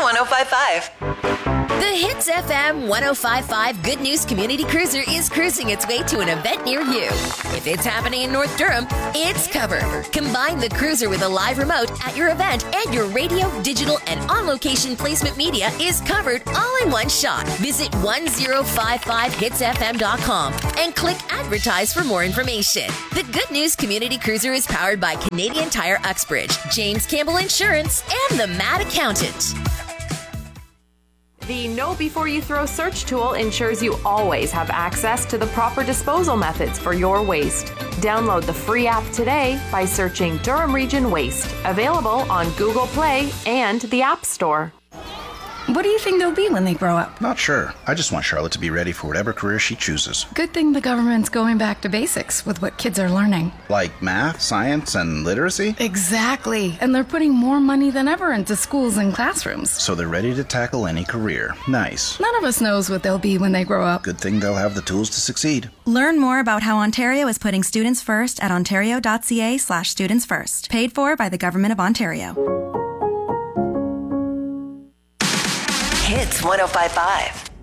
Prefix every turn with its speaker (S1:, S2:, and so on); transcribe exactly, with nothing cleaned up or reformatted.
S1: one oh five point five.
S2: The Hits F M one oh five point five Good News Community Cruiser is cruising its way to an event near you. If it's happening in North Durham, it's covered. Combine the cruiser with a live remote at your event, and your radio, digital, and on-location placement media is covered all in one shot. Visit ten fifty-five hits f m dot com and click Advertise for more information. The Good News Community Cruiser is powered by Canadian Tire Uxbridge, James Campbell Insurance, and the Mad Accountant.
S3: The Know Before You Throw search tool ensures you always have access to the proper disposal methods for your waste. Download the free app today by searching Durham Region Waste, available on Google Play and the App Store.
S4: What do you think they'll be when they grow up?
S5: Not sure. I just want Charlotte to be ready for whatever career she chooses.
S4: Good thing the government's going back to basics with what kids are learning.
S5: Like math, science, and literacy?
S4: Exactly. And they're putting more money than ever into schools and classrooms.
S5: So they're ready to tackle any career. Nice.
S4: None of us knows what they'll be when they grow up.
S5: Good thing they'll have the tools to succeed.
S6: Learn more about how Ontario is putting students first at ontario.ca slash students first. Paid for by the Government of Ontario.
S1: Hits one oh five point five.